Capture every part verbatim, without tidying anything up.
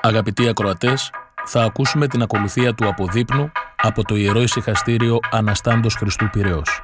Αγαπητοί ακροατές, θα ακούσουμε την ακολουθία του αποδείπνου από το Ιερό Ησυχαστήριο Αναστάντος Χριστού Πειραιώς.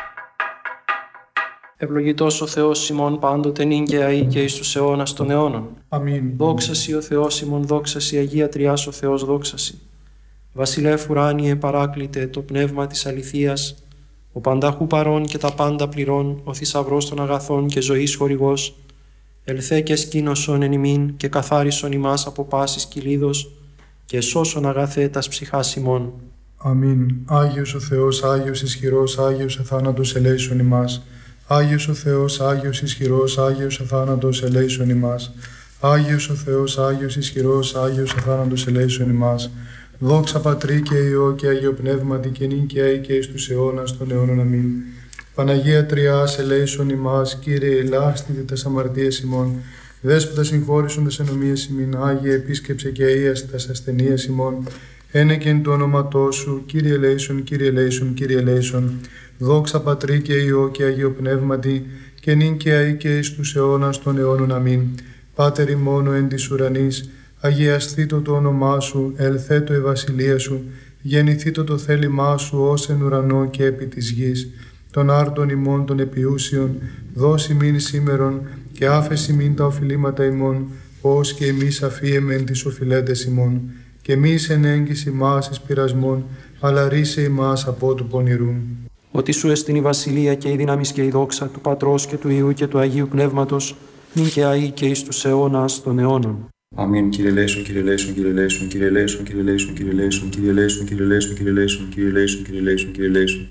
Ευλογητός ο Θεός ημών πάντοτε νυν και αεί και εις τους αιώνας των αιώνων. Αμήν. Δόξα σοι ο Θεός ημών, δόξα σοι Αγία Τριάς ο Θεός, δόξα σοι. Βασιλεύ ουράνιε παράκλητε το πνεύμα της αληθείας, ο πανταχού παρών και τα πάντα πληρών, ο θησαυρός των αγαθών και ζωής χορηγός, ελθέ και σκήνωσον εν ημίν και καθάρισον ημάς από πάσης κυλίδος και σώσον αγαθέ τας ψυχάς ημών. Αμήν. Άγιος ο Θεός, Άγιος ισχυρός, Άγιος εθάνατος ελέησον ημάς. Άγιος ο Θεός, Άγιος ισχυρός, Άγιος εθάνατος ελέησον ημάς. Άγιος ο Θεός, Άγιος ισχυρός, Άγιος εθάνατος ελέησον ημάς. Δόξα Πατρί και Υιό και Αγίο Πνεύματι και νυν και αεί και εις τους αιώνας των αιώνων. Αμήν. Παναγία Τριάς ελέησον ημάς, Κύριε ελάστητε τας αμαρτίες ημών. Δέσποτα συγχώρησον τας ενομίες ημίν, Άγιε επίσκεψε και αΐασε τας ασθενείες ημών. Ένεκεν το όνοματό σου, Κύριε ελέησον, Κύριε ελέησον, Κύριε ελέησον. Δόξα Πατρί και Υιό και Αγίο Πνεύματι και νυν και αεί και εις τους αιώνας των αιώνων. Αμήν. Πάτερ ημών ο εν της ουρανής, αγιασθήτω το όνομά σου, ελθέτω η βασιλεία σου, γεννηθήτω το θέλημά σου ως εν ουρανό και επί της γης. Των άρτων ημών των επιούσιων, δώσει μην σήμερον και άφεση μην τα οφειλήματα ημών, ως και εμείς αφίεμεν τις οφειλέτες ημών. Και μη εν έγκυς ημάς εις πειρασμών, αλλά ρίσε ημάς από του πονηρού. Ότι σου εστιν η βασιλεία και η δύναμις και η δόξα του Πατρός και του Υιού και του Αγίου Πνεύματος, νυν και αεί και εις τους αιώνας των αιώνων. Αμήν. Κύριε ελέησον, Κύριε ελέησον, Κύριε ελέησον, Κύριε ελέησον, Κύριε ελέησον, Κύριε ελέησον, Κύριε ελέησον, Κύριε ελέησον, Κύριε ελέησον, Κύριε ελέησον, Κύριε ελέησον, Κύριε ελέησον.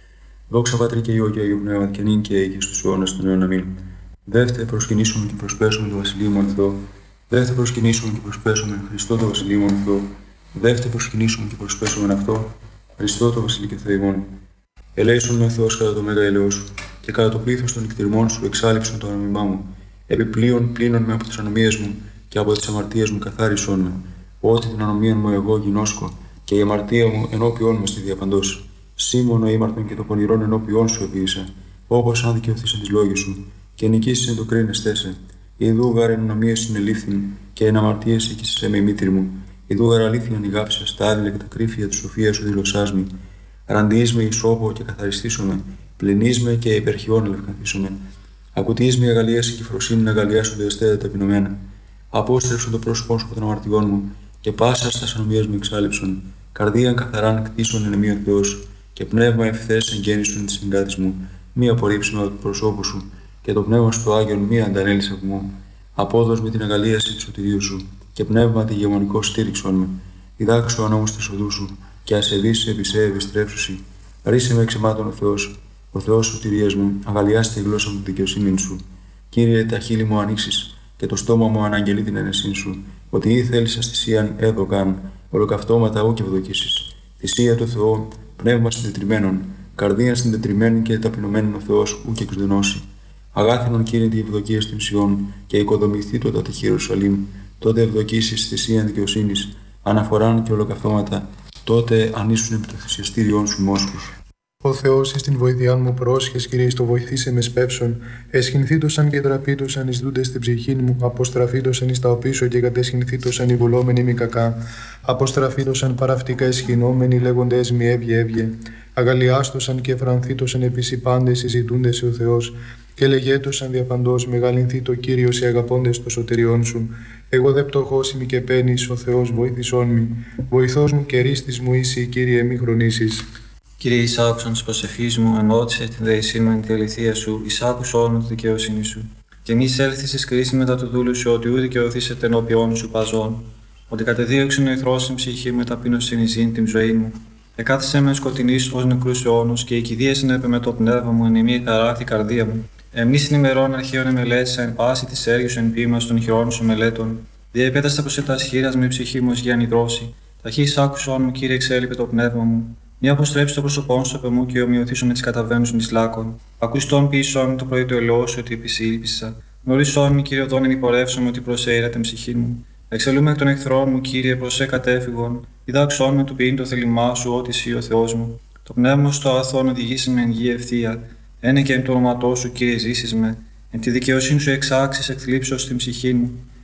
Δόξα Πατρί και Υιό και Αγίου Πνεύματι και νυν και αεί και στους αιώνας των αιώνων. Αμήν. Δεύτε προσκυνήσουμε και προσπέσουμε το Βασιλείο μου Θεό. Δεύτε προσκυνήσουμε και προσπέσουμε Χριστό το Βασιλείο μου Θεό. Δεύτε προσκυνήσουμε και προσπέσουμε αυτό Χριστό το Βασιλείο και Θεό ημών. Ελέησον με ο Θεός κατά το μέγα έλεος σου και κατά το πλήθος των νυχτηρμών σου εξάλειψον το ανομιμά μου. Επιπλέον πλύνον με από τις ανομίες μου και από τις αμαρτίες μου καθάρισον με. Ότι την ανομία μου εγώ γινώσκω και η αμαρτία μου ενώπιόν μου στη διαπαντός. Σήμωνο ήμαρτον και το πονηρόν ενώπιόν σου επίησα, όπως αν δικαιωθείς εν τις λόγες σου, και νικήσεις εν το κρίνεστέ σε. Ιδού γάρ εν ανομίες συνελήφθην και εν αμαρτίες έκυσες με η μήτρη μου. Ιδού γάρ αλήθεια νιγάψα στα άδειλα και τα κρύφια της σοφίας σου δηλωσάς μη. Ραντείς με ισόπο και καθαριστήσομαι, πλυνείς με και υπερχιών ελευκανθήσομαι. Ακουτείς με αγαλίαση και φροσύνη να αγαλιάσονται εστέτα ταπεινωμένα. Απόστρεψον το πρόσωπό σου από των αμαρτιών μου και πάσα στα ανομίες μου εξάλειψον. Καρδίαν καθαράν κτίσον εν εμή ο Θεός και πνεύμα ευθές εγγέννησον της συγκράτης μου. Μη απορρίψουμε από το προσώπου σου και το πνεύμα σου το Άγιον μη αντανέλεις από μου. Απόδος με την αγαλίαση του σωτηρίου σου και πνεύμα τη γεμονικό στήριξον με. Διδάξω ανώμους της οδού σου και ασεβείς επί σε επιστρέψουσι. Ρίσε με εξαιμάτων ο Θεός, ο Θεός σωτηρίας μου, αγαλιάστε η γλώσσα μου τη δικαιοσύνη σου. Κύριε, τα χείλη μου ανοίξεις και το στόμα μου αναγγελεί την αίρεσή σου, ότι ή θέλεις αστησίαν έδωκαν, ολοκαυτώματα ου και ευδοκίσεις. Θυσία του Θεού, πνεύμα συντετριμένων, καρδία συντετριμένη και ταπεινωμένων ο Θεός ου και εξδενώσει. Αγάθινον Κύριε τη ευδοκία στην Σιών και οικοδομηθεί το τάτε Ιερουσαλήμ, τότε ευδοκίσεις θυσίαν δικαιοσύνης, αναφοράν και ολοκαυτώματα, τότε ανήσουν επί το θυσιαστήριόν σου μόσχους. Ο Θεός εις την βοηθειάν μου πρόσχες, Κύριε, στο βοηθήσε με σπεύσον. Εσχυνθήτωσαν και τραπήτωσαν εις δούντες στην ψυχήν μου. Αποστραφήτωσαν εις τα οπίσω και κατεσχυνθήτωσαν οι βουλόμενοι μη κακά. Αποστραφήτωσαν παραυτικά εσχυνόμενοι λέγοντες μη έβγε έβγε. Αγαλιάστωσαν και φρανθήτωσαν επίσης οι πάντες συζητούντες ο Θεός. Και λεγέτωσαν διαπαντός μεγαλυνθεί το Κύριος οι αγαπώντες το σωτηριών σου. Εγώ δε πτωχός ημι και παίρνεις, ο Θεός βοήθησόν μη. Βοηθός μου και ρίστης μου είσαι, Κύριε, μη χρονίσεις. Κύριε, εις άκουσαν της προσευχής μου, ενώτησε την δεησή μου εν τη αληθεία σου, εις άκουσον με τη δικαιοσύνη σου. Και μη εισέλθεις εις κρίση μετά του δούλου σου, ότι ου δικαιωθήσετε ενώπιόν σου παζών. Ότι κατεδίωξεν ο εχθρός στην ψυχή με ταπείνωσιν εις ζήν την ζωή μου. Εκάθισε με σκοτεινής ως νεκρούς αιώνους και οικηδίασεν έπε με το πνεύμα μου εν ημί χαράκτη καρδία μου. Εμείς στην ημερών αρχαίων εμελέτησα εν πάση της έργης εν ποίημας των χειρών σου μελέτων. Διεπέταστα προς ετάς χείρας με ψυχή μου ως για ανιδρώση. Ταχύς άκουσον μου, Κύριε, εξέλιπε το πνεύμα μου. Μη αποστρέψει το πρόσωπό σου από μου και ομοιωθήσω με τις καταβαίνουσιν εις λάκων. Ακουστόν πίσω μου το πρωί του ελαιό σου ότι επισήλπισα. Γνωρίσον μου, Κύριε, οδόν ενυπορεύσομαι ότι προσέειρα την ψυχή μου. Εξελούμε εκ των εχθρών μου, Κύριε, προσέ κατέφυγον. Διδάξον με του ποιήν το θέλημά σου, ότι εσύ ο Θεός μου. Το πνεύμα στο αθώον οδηγήσει με εν γη ευθεία. Ένε και εν το όνοματό σου, Κύριε, ζήσεις με. Εν τη δικαιοσύνη σου εξάξεις εκθλίψεως στην ψυχή μου.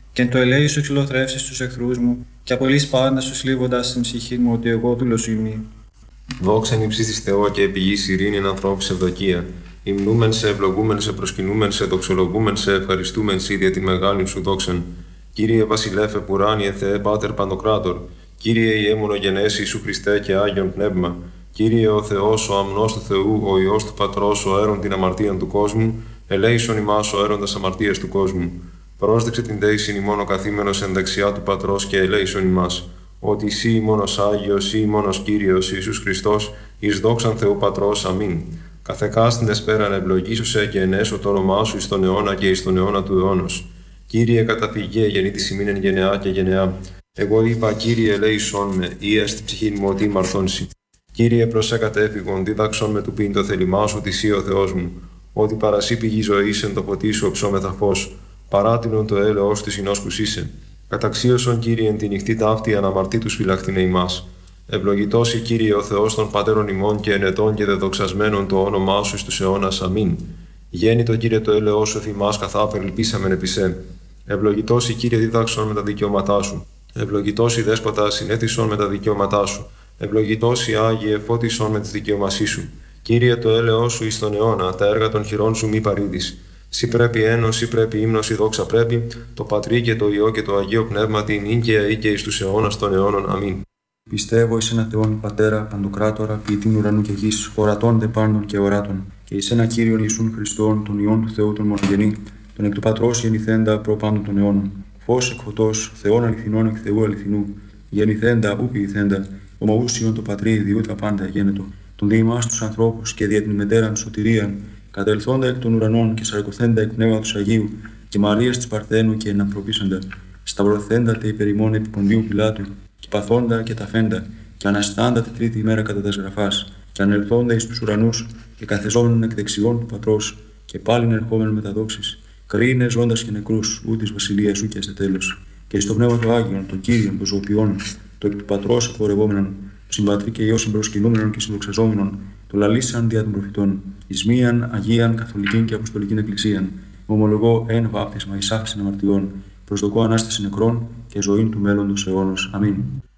Και εν το ελέη σου εξολοθρεύσεις τους εχθρούς μου, και απολύς πάντα σου σλίβοντας την ψυχή μου ότι εγώ δούλος σου ημί. Δόξα εν ύψης της Θεό και επιγής ειρήνη εν ανθρώπους ευδοκία. Υμνούμεν σε, ευλογούμεν σε, προσκυνούμεν σε, δοξολογούμεν σε, ευχαριστούμεν σε για τη μεγάλη σου δόξαν. Κύριε Βασιλέφε Πουράνιε Θεέ Πάτερ Παντοκράτορ. Κύριε η αίμονογενές Ιησού Χριστέ και Άγιον Πνεύμα. Κύριε ο Θεός, ο αμνός του Θεού, ο Υιός του Πατρός, ο αίρον την αμαρτίαν του κόσμου, ελέησον ημάς ο αίροντας αμαρτίας του κόσμου. Πρόσδεξε την δέησιν ημών ο καθήμενος εν δεξιά του Πατρός και ελέησον ημάς. Ότι εσύ μόνος Άγιος, εσύ μόνος Κύριος Ιησούς Χριστός, εις δόξαν Θεού Πατρός. Αμήν. Καθεκάστην εσπέραν ευλογήσωσε και ενέσω το όνομά σου εις τον αιώνα και εις τον αιώνα του αιώνος. Κύριε καταφυγέ γεννήτης ημίν εν γενεά και γενεά. Εγώ είπα, Κύριε ελέησον με, ή στην ψυχή μου ότι μαρθώνσει. Κύριε προσέ κατέφυγον, δίδαξον με του πίν το θέλημά σου τη Σύ ο Θεός μου. Ότι παρασύ πηγή ζωής εν το ποτί σου οψόμεθα φως. Παράτηνον το έλεος της εινόσκους είσαι. Καταξίωσον, Κύριε, εν τη νυχτή ταύτη αναμαρτήτους φυλαχτήνε ημάς. Ευλογητώσει, Κύριε, ο Θεός των πατέρων ημών και ενετών και δεδοξασμένων το όνομά σου εις τους αιώνας. Αμήν. Γέννητο, Κύριε, το έλεος σου θυμάς καθά περιλπίσαμεν επί σε. Ευλογητώσει, Κύριε, δίδαξον με τα δικαιώματά σου. Ευλογητώσει, Δέσποτα, συνέθισον με τα δικαιώματά σου. Ευλογητώσει, Άγιε, φώτισον με τις δικαιωμασίες σου. Κύριε, το έλεος σου εις τον αιώνα, τα έργα των χειρών σου μη παρήδεις. Σύ πρέπει ένος, σύ πρέπει ύμνος, η δόξα πρέπει, το Πατρί και το Υιό και το Αγίο Πνεύμα την νυν και αεί και εις τους αιώνας των αιώνων. Αμήν. Πιστεύω εις ένα Θεόν Πατέρα, Παντοκράτορα, ποιητήν ουρανού και γης, ορατών δε πάντων και οράτων, και εις ένα Κύριον Ιησούν Χριστόν, τον Υιόν του Θεού τον μονογενή, τον εκ του Πατρός γεννηθέντα προ πάντων των αιώνων. Φως εκ φωτός, Θεόν αληθινών εκ Θεού αληθινού, γεννηθέντα ου ποιηθέντα, ομοούσιον το Πατρί διού τα πάντα γένετο, τον δι' ημάς τους ανθρώπους και δια την μετέραν σωτηρίαν, κατελθόντα εκ των ουρανών και σαρκωθέντα εκ πνεύματος Αγίου και Μαρίας της Παρθένου και ενανθρωπίσαντα, σταυρωθέντα τε υπερημών επί Ποντίου Πιλάτου, και παθόντα και ταφέντα, και αναστάντα τη τρίτη ημέρα κατά τας γραφάς, και ανελθόντα εις τους ουρανούς, και καθεζόμενον εκ δεξιών του Πατρός, και πάλιν ερχόμενον με τα δόξης, κρίνε ζώντας και νεκρούς, ού της βασιλείας σου και σε τέλος. Και εις το πνεύμα του Άγιον, των Κύριων, των Ζωοποιών, το εκ του Πατρός εφορευόμενον, το συμπατρί και Υιό συμπροσκυνούμενον και συνδοξαζόμενον, το λαλήσαν δια των προφητών, εις μίαν Αγίαν Καθολικήν και Αποστολικήν Εκκλησίαν, ομολογώ εν βάπτισμα εις άφησιν αμαρτιών, προσδοκώ ανάσταση νεκρών και ζωήν του μέλλοντος αιώνος. Αμήν.